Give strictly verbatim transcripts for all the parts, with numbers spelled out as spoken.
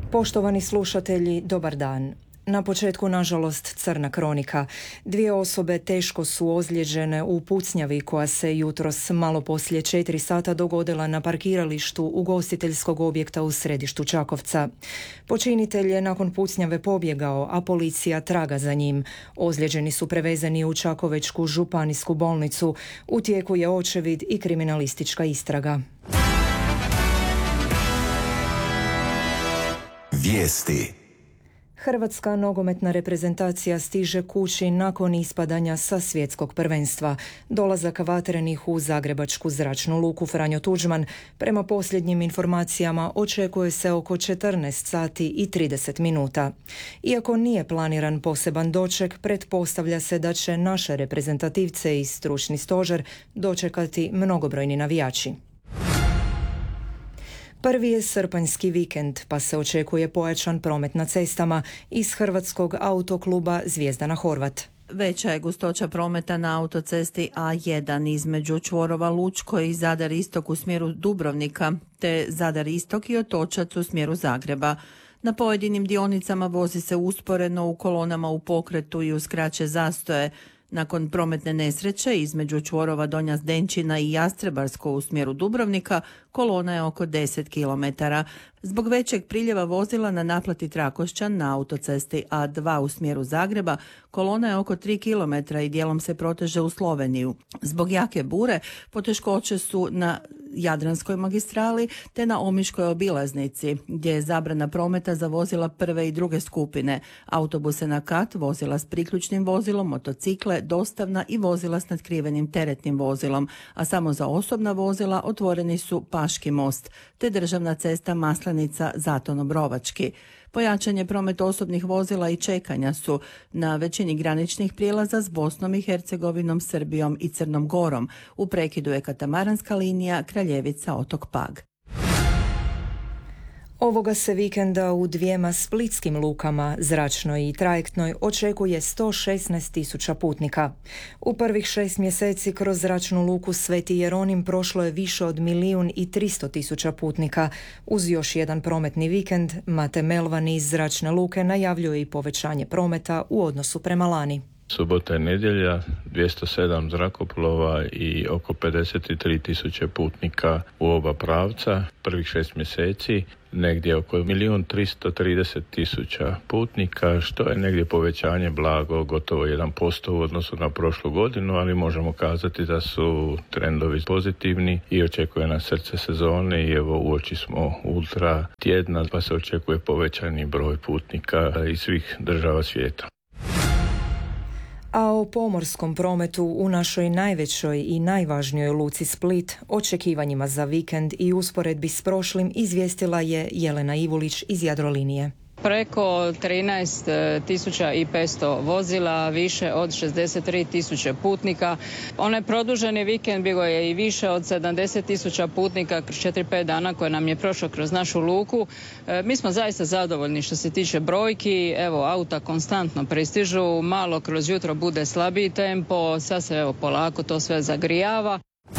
Poštovani slušatelji, dobar dan. Na početku, nažalost, crna kronika. Dvije osobe teško su ozlijeđene u pucnjavi koja se jutros malo poslije četiri sata dogodila na parkiralištu ugostiteljskog objekta u središtu Čakovca. Počinitelj je nakon pucnjave pobjegao, a policija traga za njim. Ozlijeđeni su prevezeni u Čakovečku županijsku bolnicu. U tijeku je očevid i kriminalistička istraga. Vijesti. Hrvatska nogometna reprezentacija stiže kući nakon ispadanja sa svjetskog prvenstva. Dolazak vatrenih u zagrebačku zračnu luku Franjo Tuđman prema posljednjim informacijama očekuje se oko četrnaest sati i trideset minuta. Iako nije planiran poseban doček, pretpostavlja se da će naše reprezentativce i stručni stožer dočekati mnogobrojni navijači. Prvi je srpanjski vikend, pa se očekuje pojačan promet na cestama. Iz Hrvatskog autokluba Zvijezdana Horvat. Veća je gustoća prometa na autocesti A jedan između čvorova Lučko i Zadar Istok u smjeru Dubrovnika, te Zadar Istok i Otočac u smjeru Zagreba. Na pojedinim dionicama vozi se usporeno u kolonama u pokretu i uz kraće zastoje. Nakon prometne nesreće između čvorova Donja Zdenčina i Jastrebarsko u smjeru Dubrovnika, kolona je oko deset kilometara. Zbog većeg priljeva vozila na naplati Trakošćan na autocesti A dva u smjeru Zagreba, kolona je oko tri kilometra i dijelom se proteže u Sloveniju. Zbog jake bure poteškoće su na Jadranskoj magistrali te na Omiškoj obilaznici, gdje je zabrana prometa za vozila prve i druge skupine, autobuse na kat, vozila s priključnim vozilom, motocikle, dostavna i vozila s natkrivenim teretnim vozilom, a samo za osobna vozila otvoreni su Paški most, te državna cesta Maslenica Zaton-Obrovački. Pojačanje prometa osobnih vozila i čekanja su na većini graničnih prijelaza s Bosnom i Hercegovinom, Srbijom i Crnom Gorom. U prekidu je katamaranska linija Kraljevica-Otok Pag. Ovoga se vikenda u dvijema splitskim lukama, zračnoj i trajektnoj, očekuje sto šesnaest tisuća putnika. U prvih šest mjeseci kroz zračnu luku Sveti Jeronim prošlo je više od milijun i tristo tisuća putnika. Uz još jedan prometni vikend, Mate Melvan iz zračne luke najavljuje i povećanje prometa u odnosu prema lani. Subota i nedjelja, dvjesto sedam zrakoplova i oko pedeset tri tisuće putnika u oba pravca. Prvih šest mjeseci negdje oko milijun tristo trideset tisuća putnika, što je negdje povećanje blago, gotovo jedan posto u odnosu na prošlu godinu, ali možemo kazati da su trendovi pozitivni i očekuje nas srce sezone i evo uoči smo ultra tjedna, pa se očekuje povećani broj putnika iz svih država svijeta. A o pomorskom prometu u našoj najvećoj i najvažnijoj luci Split, očekivanjima za vikend i usporedbi s prošlim izvijestila je Jelena Ivulić iz Jadrolinije. Preko trinaest tisuća petsto vozila, više od šezdeset tri tisuće putnika. Onaj produženi vikend bio je i više od sedamdeset tisuća putnika kroz četiri pet dana koje nam je prošlo kroz našu luku. E, mi smo zaista zadovoljni što se tiče brojki. Evo, auta konstantno pristižu, malo kroz jutro bude slabiji tempo, sad se evo polako to sve zagrijava.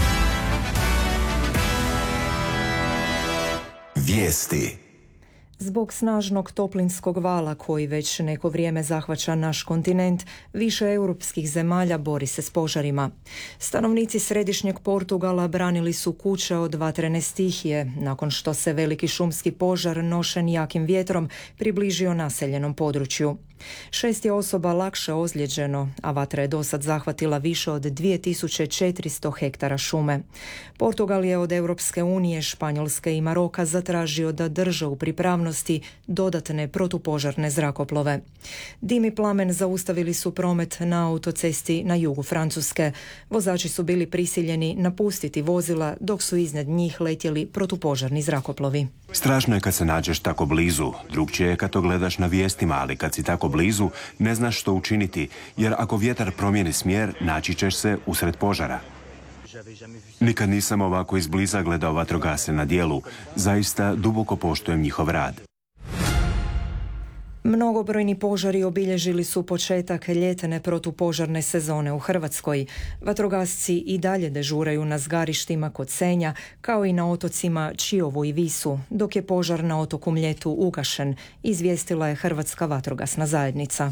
Vijesti. Zbog snažnog toplinskog vala koji već neko vrijeme zahvaća naš kontinent, više europskih zemalja bori se s požarima. Stanovnici središnjeg Portugala branili su kuće od vatrene stihije, nakon što se veliki šumski požar nošen jakim vjetrom približio naseljenom području. Šest je osoba lakše ozlijeđeno, a vatra je dosad zahvatila više od dvije tisuće četiristo hektara šume. Portugal je od Europske unije, Španjolske i Maroka zatražio da drže u pripravnosti dodatne protupožarne zrakoplove. Dim i plamen zaustavili su promet na autocesti na jugu Francuske. Vozači su bili prisiljeni napustiti vozila dok su iznad njih letjeli protupožarni zrakoplovi. Strašno je kad se nađeš tako blizu, drugčije je kad to gledaš na vijestima, ali kad si tako blizu ne znaš što učiniti, jer ako vjetar promijeni smjer, naći ćeš se usred požara. Nikad nisam ovako izbliza gledao vatrogasce na djelu, zaista duboko poštujem njihov rad. Mnogobrojni požari obilježili su početak ljetne protupožarne sezone u Hrvatskoj. Vatrogasci i dalje dežuraju na zgarištima kod Senja, kao i na otocima Čiovu i Visu, dok je požar na otoku Mljetu ugašen, izvijestila je Hrvatska vatrogasna zajednica.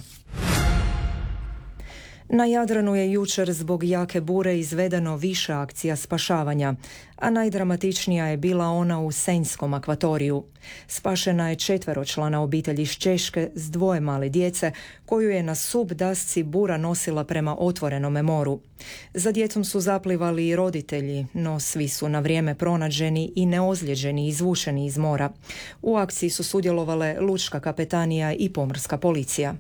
Na Jadranu je jučer zbog jake bure izvedeno više akcija spašavanja, a najdramatičnija je bila ona u Senjskom akvatoriju. Spašena je četveročlana obitelj iz Češke s dvoje male djece, koju je na sub dasci bura nosila prema otvorenome moru. Za djecom su zaplivali i roditelji, no svi su na vrijeme pronađeni i neozlijeđeni izvučeni iz mora. U akciji su sudjelovale lučka kapetanija i pomorska policija.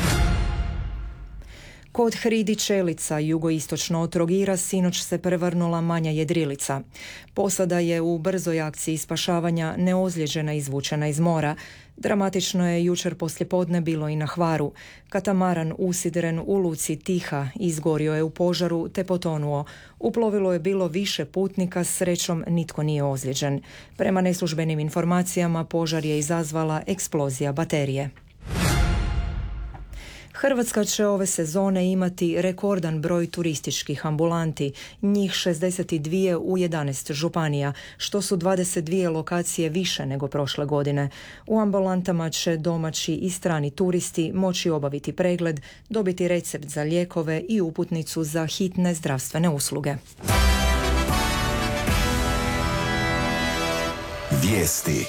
Kod hridi Čelica, jugoistočno od Trogira, sinoć se prevrnula manja jedrilica. Posada je u brzoj akciji spašavanja neozlijeđena izvučena iz mora. Dramatično je jučer poslijepodne bilo i na Hvaru. Katamaran usidren u luci Tiha izgorio je u požaru te potonuo. U plovilu je bilo više putnika, srećom nitko nije ozlijeđen. Prema neslužbenim informacijama požar je izazvala eksplozija baterije. Hrvatska će ove sezone imati rekordan broj turističkih ambulanti, njih šezdeset dvije u jedanaest županija, što su dvadeset dvije lokacije više nego prošle godine. U ambulantama će domaći i strani turisti moći obaviti pregled, dobiti recept za lijekove i uputnicu za hitne zdravstvene usluge. Vijesti.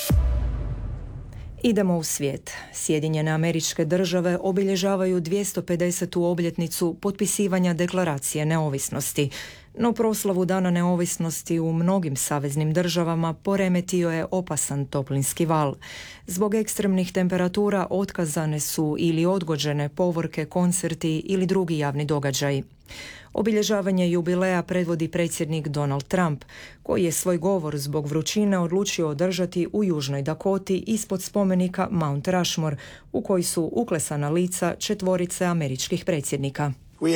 Idemo u svijet. Sjedinjene Američke Države obilježavaju dvjesto pedesetu obljetnicu potpisivanja Deklaracije neovisnosti. No proslavu Dana neovisnosti u mnogim saveznim državama poremetio je opasan toplinski val. Zbog ekstremnih temperatura otkazane su ili odgođene povorke, koncerti ili drugi javni događaji. Obilježavanje jubileja predvodi predsjednik Donald Trump, koji je svoj govor zbog vrućine odlučio održati u Južnoj Dakoti ispod spomenika Mount Rushmore, u koji su uklesana lica četvorice američkih predsjednika.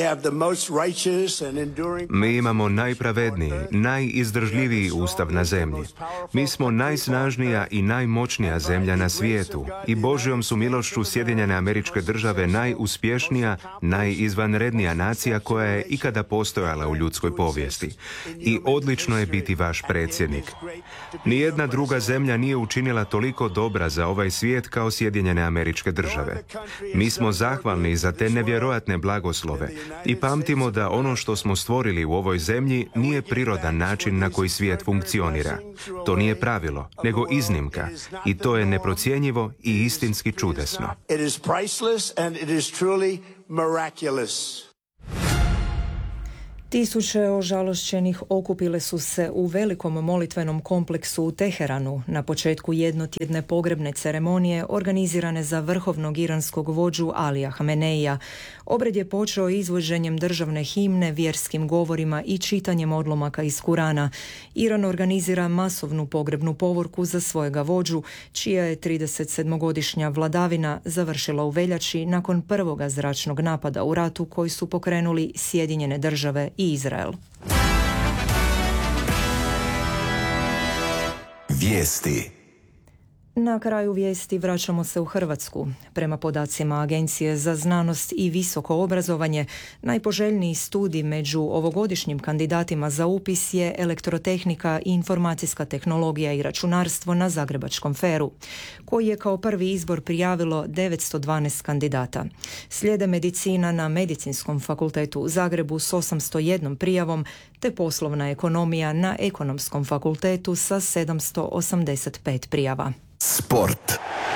Mi imamo najpravedniji, najizdržljiviji ustav na zemlji. Mi smo najsnažnija i najmoćnija zemlja na svijetu i Božjom su milošću Sjedinjene Američke Države najuspješnija, najizvanrednija nacija koja je ikada postojala u ljudskoj povijesti. I odlično je biti vaš predsjednik. Nijedna druga zemlja nije učinila toliko dobra za ovaj svijet kao Sjedinjene Američke Države. Mi smo zahvalni za te nevjerojatne blagoslove i pamtimo da ono što smo stvorili u ovoj zemlji nije prirodan način na koji svijet funkcionira. To nije pravilo, nego iznimka. I to je neprocjenjivo i istinski čudesno. Tisuće ožalošćenih okupile su se u velikom molitvenom kompleksu u Teheranu na početku jednotjedne pogrebne ceremonije organizirane za vrhovnog iranskog vođu Alija Hameneija. Obred je počeo izvođenjem državne himne, vjerskim govorima i čitanjem odlomaka iz Kurana. Iran organizira masovnu pogrebnu povorku za svojega vođu, čija je tridesetsedmogodišnja vladavina završila u veljači nakon prvoga zračnog napada u ratu koji su pokrenuli Sjedinjene Države i Izrael. Vijesti. Na kraju vijesti vraćamo se u Hrvatsku. Prema podacima Agencije za znanost i visoko obrazovanje, najpoželjniji studij među ovogodišnjim kandidatima za upis je elektrotehnika i informacijska tehnologija i računarstvo na Zagrebačkom feru, koji je kao prvi izbor prijavilo devetsto dvanaest kandidata. Slijede medicina na Medicinskom fakultetu u Zagrebu s osamsto jednom prijavom, te poslovna ekonomija na Ekonomskom fakultetu sa sedamsto osamdeset pet prijava. Sport.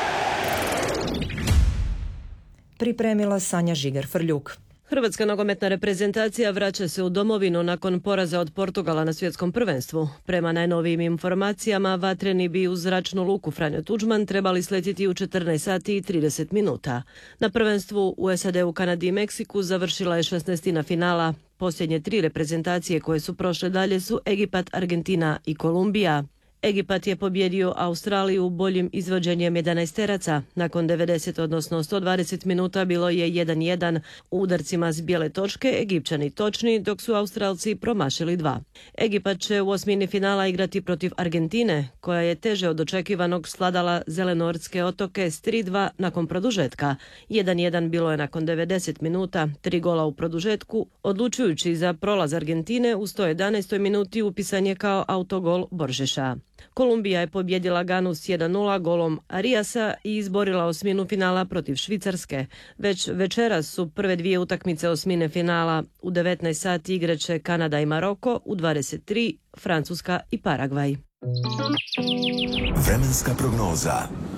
Pripremila Sanja Žiger-Frljuk. Hrvatska nogometna reprezentacija vraća se u domovinu nakon poraza od Portugala na svjetskom prvenstvu. Prema najnovijim informacijama, vatreni bi u zračnu luku Franjo Tuđman trebali sletjeti u četrnaest sati i trideset minuta. Na prvenstvu u S A D, u Kanadi i Meksiku završila je šesnaestina finala. Posljednje tri reprezentacije koje su prošle dalje su Egipat, Argentina i Kolumbija. Egipat je pobjedio Australiju boljim izvođenjem jedanaesteraca. Nakon devedeset, odnosno sto dvadeset minuta bilo je jedan jedan. U udarcima s bijele točke Egipćani točni, dok su Australci promašili dva. Egipat će u osmini finala igrati protiv Argentine, koja je teže od očekivanog sladala Zelenortske otoke s tri dva nakon produžetka. jedan jedan bilo je nakon devedeset minuta, tri gola u produžetku. Odlučujući za prolaz Argentine u sto jedanaestoj minuti upisan je kao autogol Boržeša. Kolumbija je pobjedila Ganu s jedan nula golom Ariasa i izborila osminu finala protiv Švicarske. Već večeras su prve dvije utakmice osmine finala. U devetnaest sati igraće Kanada i Maroko, u dvadeset tri Francuska i Paragvaj. Vremenska prognoza.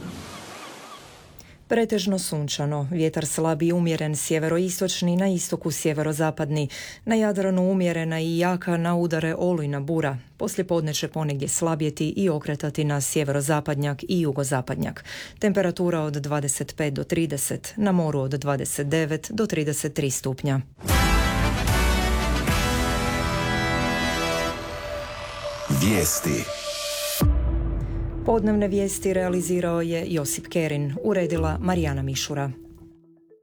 Pretežno sunčano, vjetar slab i umjeren sjeveroistočni, na istoku sjeverozapadni, na Jadranu umjerena i jaka, na udare olujna bura. Poslije podne će ponegdje slabjeti i okretati na sjeverozapadnjak i jugozapadnjak. Temperatura od dvadeset pet do trideset, na moru od dvadeset devet do trideset tri stupnja. Vijesti. Podnevne vijesti realizirao je Josip Kerin, uredila Marijana Mišura.